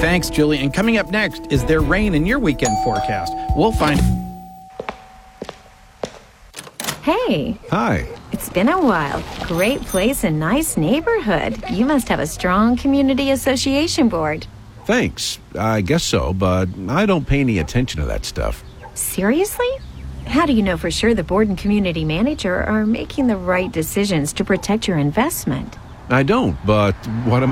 Thanks, Julie. And coming up next, is there rain in your weekend forecast? We'll find... Hey. Hi. It's been a while. Great place and nice neighborhood. You must have a strong community association board. Thanks. I guess so, but I don't pay any attention to that stuff. Seriously? How do you know for sure the board and community manager are making the right decisions to protect your investment? I don't, but what am